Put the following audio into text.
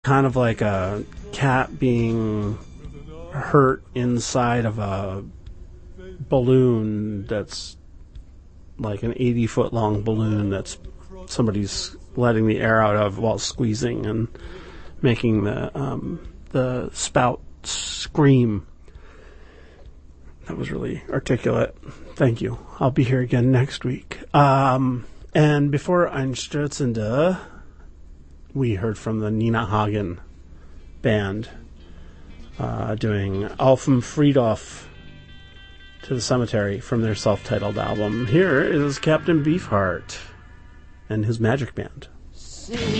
kind of like a cat being hurt inside of a balloon that's like an 80-foot long balloon that's somebody's letting the air out of while squeezing and making the spout scream. That was really articulate. Thank you. I'll be here again next week. And before Einstürzende, we heard from the Nina Hagen band doing Auf dem Friedhof to the Cemetery from their self-titled album. Here is Captain Beefheart and his magic band.